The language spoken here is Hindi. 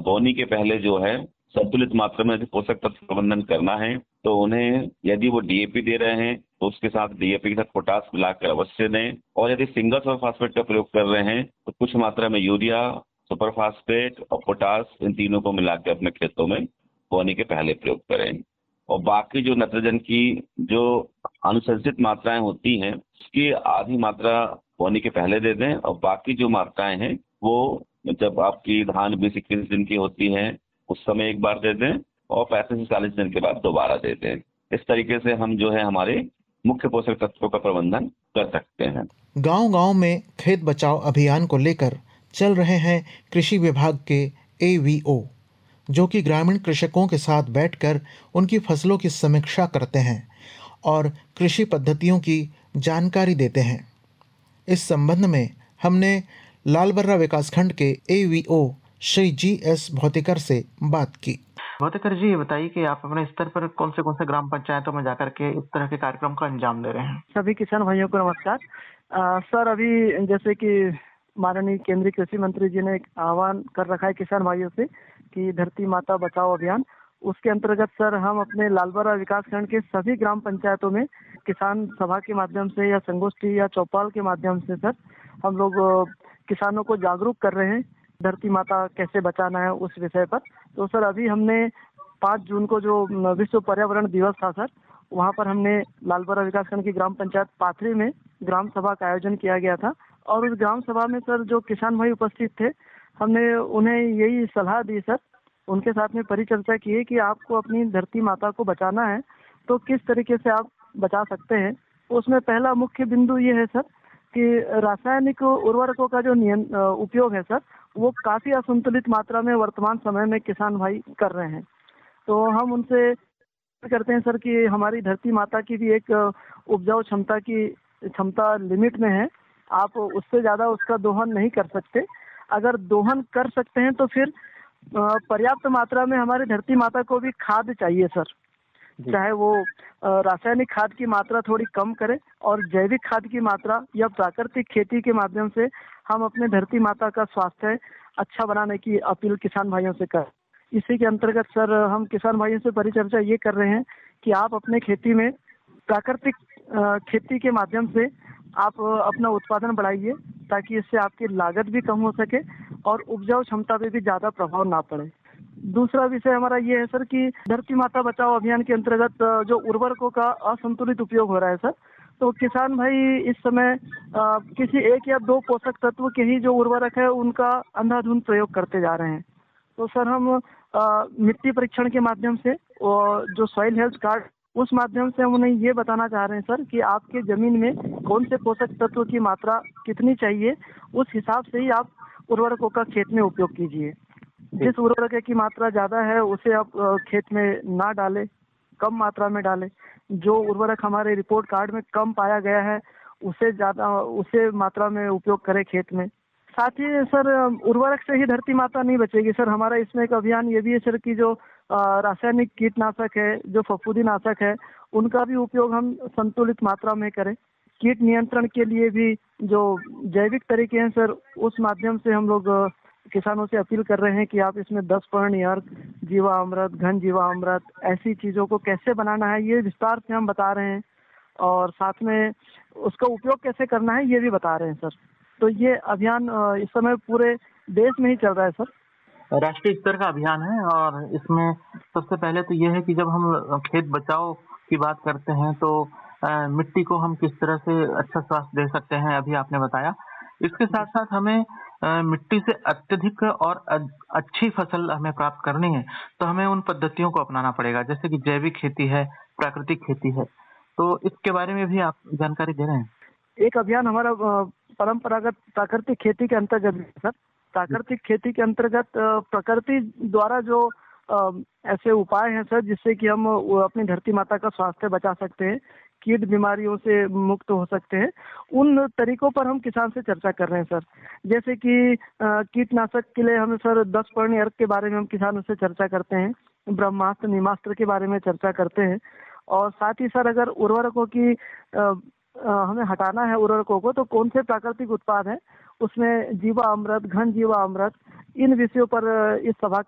बोनी के पहले जो है संतुलित मात्रा में पोषक तत्व प्रबंधन करना है तो उन्हें यदि वो डीएपी दे रहे हैं तो उसके साथ डीएपी के साथ पोटास मिलाकर अवश्य दें, और यदि सिंगल सुपर फास्फेट का प्रयोग कर रहे हैं तो कुछ मात्रा में यूरिया, सुपर फास्फेट और पोटास, इन तीनों को मिलाकर अपने खेतों में बोनी के पहले प्रयोग करें। और बाकी जो नाइट्रोजन की जो अनुशंसित मात्राएं होती हैं उसकी आधी मात्रा बोनी के पहले दे दें, और बाकी जो मात्राएं हैं वो जब आपकी धान 20-21 दिन की होती है उस समय एक बार दे दें, और 35 से 40 दिन के बाद दोबारा दे दें। इस तरीके से हम जो है हमारे मुख्य पोषक तत्वों का प्रबंधन कर सकते हैं। गांव-गांव में खेत बचाओ अभियान को लेकर चल रहे हैं कृषि विभाग के एवीओ, जो कि ग्रामीण कृषकों के साथ बैठकर उनकी फसलों की समीक्षा करते हैं और कृषि पद्धतियों की जानकारी देते हैं। इस संबंध में हमने लालबर्रा विकासखंड के एवीओ श्री जीएस भौतिकर से बात की। भौतिकर जी, ये बताइए कि आप अपने स्तर पर कौन से ग्राम पंचायतों में जाकर के इस तरह के कार्यक्रम का अंजाम दे रहे हैं? सभी किसान भाइयों को नमस्कार। सर, अभी जैसे कि माननीय केंद्रीय कृषि मंत्री जी ने एक आह्वान कर रखा है किसान भाइयों से कि धरती माता बचाओ अभियान, उसके अंतर्गत सर हम अपने लालबर्रा विकासखंड के सभी ग्राम पंचायतों में किसान सभा के माध्यम से या संगोष्ठी या चौपाल के माध्यम से सर हम लोग किसानों को जागरूक कर रहे हैं धरती माता कैसे बचाना है उस विषय पर। तो सर अभी हमने 5 जून को जो विश्व पर्यावरण दिवस था सर, वहाँ पर हमने लालबर्रा विकासखंड की ग्राम पंचायत पाथरी में ग्राम सभा का आयोजन किया गया था। और उस ग्राम सभा में सर जो किसान भाई उपस्थित थे, हमने उन्हें यही सलाह दी सर, उनके साथ में परिचर्चा की है कि आपको अपनी धरती माता को बचाना है तो किस तरीके से आप बचा सकते हैं। उसमें पहला मुख्य बिंदु ये है सर कि रासायनिक उर्वरकों का जो उपयोग है सर, वो काफी असंतुलित मात्रा में वर्तमान समय में किसान भाई कर रहे हैं। तो हम उनसे करते हैं सर कि हमारी धरती माता की भी एक उपजाऊ क्षमता लिमिट में है, आप उससे ज्यादा उसका दोहन नहीं कर सकते। अगर दोहन कर सकते हैं तो फिर पर्याप्त मात्रा में हमारी धरती माता को भी खाद चाहिए सर, चाहे वो रासायनिक खाद की मात्रा थोड़ी कम करें और जैविक खाद की मात्रा या प्राकृतिक खेती के माध्यम से हम अपने धरती माता का स्वास्थ्य अच्छा बनाने की अपील किसान भाइयों से करें। इसी के अंतर्गत सर हम किसान भाइयों से परिचर्चा ये कर रहे हैं कि आप अपने खेती में प्राकृतिक खेती के माध्यम से आप अपना उत्पादन बढ़ाइए ताकि इससे आपकी लागत भी कम हो सके और उपजाऊ क्षमता पे भी ज्यादा प्रभाव ना पड़े। दूसरा विषय हमारा ये है सर कि धरती माता बचाओ अभियान के अंतर्गत जो उर्वरकों का असंतुलित उपयोग हो रहा है सर, तो किसान भाई इस समय किसी एक या 2 पोषक तत्व के ही जो उर्वरक है उनका अंधाधुंध प्रयोग करते जा रहे हैं। तो सर हम मिट्टी परीक्षण के माध्यम से और जो सॉइल हेल्थ कार्ड, उस माध्यम से हम उन्हें ये बताना चाह रहे हैं सर कि आपके जमीन में कौन से पोषक तत्व की मात्रा कितनी चाहिए, उस हिसाब से ही आप उर्वरकों का खेत में उपयोग कीजिए। जिस उर्वरक की मात्रा ज्यादा है उसे आप खेत में ना डालें, कम मात्रा में डालें। जो उर्वरक हमारे रिपोर्ट कार्ड में कम पाया गया है उसे मात्रा में उपयोग करें खेत में। साथ ही सर उर्वरक से ही धरती माता नहीं बचेगी सर, हमारा इसमें एक अभियान ये भी है सर कि जो रासायनिक कीटनाशक है, जो फफूंदीनाशक है, उनका भी उपयोग हम संतुलित मात्रा में करें। कीट नियंत्रण के लिए भी जो जैविक तरीके हैं सर, उस माध्यम से हम लोग किसानों से अपील कर रहे हैं कि आप इसमें 10 पर्ण अर्क, जीवामृत, घन जीवामृत, ऐसी चीजों को कैसे बनाना है ये विस्तार से हम बता रहे हैं और साथ में उसका उपयोग कैसे करना है ये भी बता रहे हैं सर। तो ये अभियान इस समय पूरे देश में ही चल रहा है सर। राष्ट्रीय स्तर का अभियान है और इसमें सबसे पहले तो ये है कि जब हम खेत बचाओ की बात करते हैं तो मिट्टी को हम किस तरह से अच्छा स्वास्थ्य दे सकते हैं, अभी आपने बताया। इसके साथ साथ हमें मिट्टी से अत्यधिक और अच्छी फसल हमें प्राप्त करनी है तो हमें उन पद्धतियों को अपनाना पड़ेगा, जैसे कि जैविक खेती है, प्राकृतिक खेती है। तो इसके बारे में भी आप जानकारी दे रहे हैं। एक अभियान हमारा परंपरागत प्राकृतिक खेती के अंतर्गत सर, प्राकृतिक खेती के अंतर्गत प्रकृति द्वारा जो ऐसे उपाय हैं सर जिससे कि हम अपनी धरती माता का स्वास्थ्य बचा सकते हैं, कीट बीमारियों से मुक्त हो सकते हैं, उन तरीकों पर हम किसान से चर्चा कर रहे हैं सर। जैसे कि कीटनाशक के लिए हमें सर 10 पर्ण अर्क के बारे में हम किसानों से चर्चा करते हैं, ब्रह्मास्त्र नीमास्त्र के बारे में चर्चा करते हैं और साथ ही सर अगर उर्वरकों की हमें हटाना है उर्वरकों को तो कौन से प्राकृतिक उत्पाद हैं, उसमें जीवामृत, घन जीवामृत, इन विषयों पर इस सभा